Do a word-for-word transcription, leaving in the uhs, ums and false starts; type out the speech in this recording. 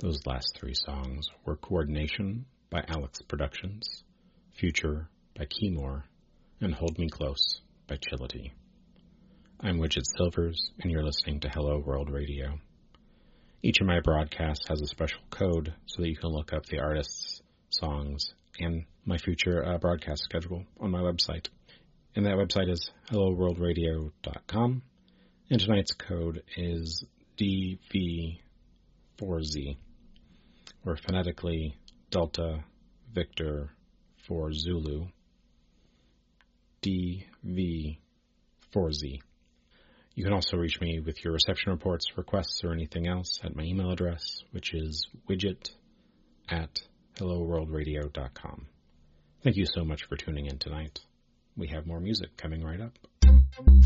Those last three songs were Coordination by Alex Productions, Future by Keymore, and Hold Me Close by Chility. I'm Widget Silvers, and you're listening to Hello World Radio. Each of my broadcasts has a special code so that you can look up the artists, songs, and my future uh, broadcast schedule on my website. And that website is hello world radio dot com, and tonight's code is D V four Z, or phonetically Delta Victor for Zulu, D V four Z. You can also reach me with your reception reports, requests, or anything else at my email address, which is widget at hello world radio dot com. Thank you so much for tuning in tonight. We have more music coming right up.